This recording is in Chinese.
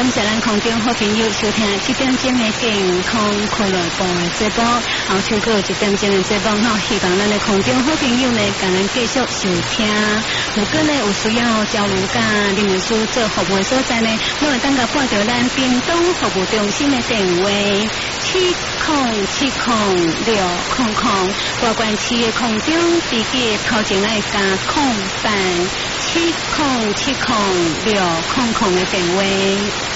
感谢咱空中好朋友收听这点钟的健康快乐部的节目，后唱过一点钟的节目吼，希望咱的空中好朋友呢，甲咱继续收听。如果呢有需要交流甲林律师做服务的所在呢，我会当甲拨到咱屏东服务中心的电话7070600，外关市的空中直接头前爱加空班7070600的电话。